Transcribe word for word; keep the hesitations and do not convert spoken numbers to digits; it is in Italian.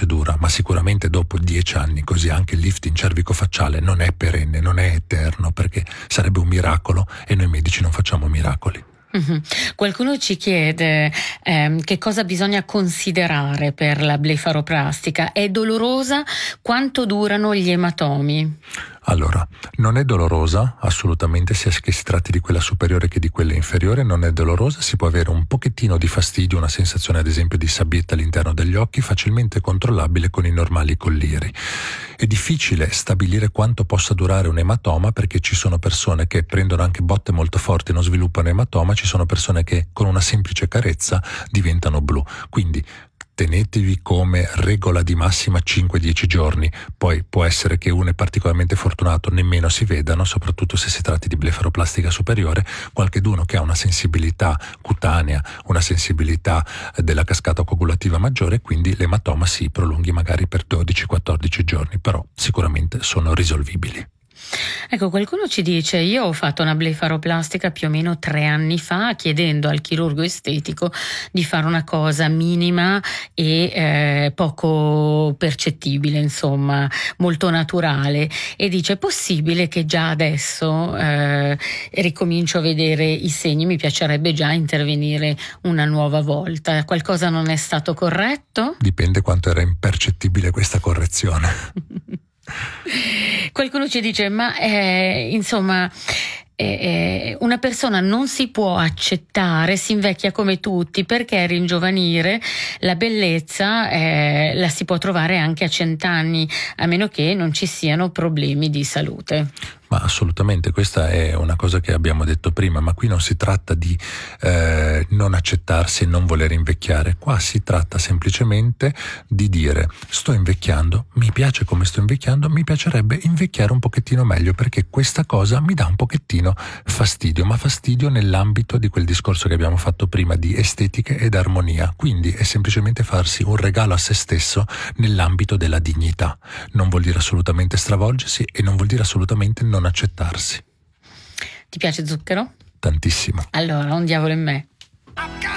procedura, ma sicuramente dopo dieci anni, così anche il lifting cervicofacciale non è perenne, non è eterno, perché sarebbe un miracolo e noi medici non facciamo miracoli. Mm-hmm. Qualcuno ci chiede ehm, che cosa bisogna considerare per la blefaroplastica. È dolorosa? Quanto durano gli ematomi? Allora, non è dolorosa, assolutamente, sia che si tratti di quella superiore che di quella inferiore, non è dolorosa, si può avere un pochettino di fastidio, una sensazione ad esempio di sabbietta all'interno degli occhi, facilmente controllabile con i normali colliri. È difficile stabilire quanto possa durare un ematoma, perché ci sono persone che prendono anche botte molto forti e non sviluppano ematoma, ci sono persone che con una semplice carezza diventano blu. Quindi tenetevi come regola di massima cinque dieci giorni, poi può essere che uno è particolarmente fortunato, nemmeno si vedano, soprattutto se si tratti di blefaroplastica superiore, qualcheduno che ha una sensibilità cutanea, una sensibilità della cascata coagulativa maggiore, quindi l'ematoma si prolunghi magari per dodici quattordici giorni, però sicuramente sono risolvibili. Ecco, qualcuno ci dice: io ho fatto una blefaroplastica più o meno tre anni fa, chiedendo al chirurgo estetico di fare una cosa minima e eh, poco percettibile, insomma, molto naturale, e dice: è possibile che già adesso eh, ricomincio a vedere i segni, mi piacerebbe già intervenire una nuova volta. Qualcosa non è stato corretto? Dipende quanto era impercettibile questa correzione. Qualcuno ci dice: ma eh, insomma eh, una persona non si può accettare, si invecchia come tutti, perché ringiovanire la bellezza eh, la si può trovare anche a cent'anni, a meno che non ci siano problemi di salute. Ma assolutamente, questa è una cosa che abbiamo detto prima, ma qui non si tratta di eh, non accettarsi e non voler invecchiare, qua si tratta semplicemente di dire: sto invecchiando, mi piace come sto invecchiando, mi piacerebbe invecchiare un pochettino meglio, perché questa cosa mi dà un pochettino fastidio, ma fastidio nell'ambito di quel discorso che abbiamo fatto prima di estetica ed armonia, quindi è semplicemente farsi un regalo a se stesso nell'ambito della dignità, non vuol dire assolutamente stravolgersi e non vuol dire assolutamente non accettarsi. Ti piace zucchero? Tantissimo. Allora, un diavolo in me.